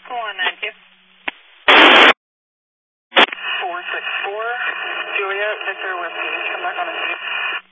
192. 464, Juliet, Victor Whiskey. Come back on the scene.